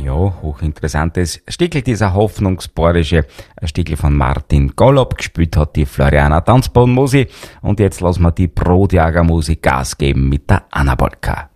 Ja, hochinteressantes Stückel, dieser hoffnungsbayerische Stückel von Martin Golob. Gespielt hat die Floriana Tanzbohnmusi. Und jetzt lassen wir die Brotjagermusik Gas geben mit der Anna Bolka.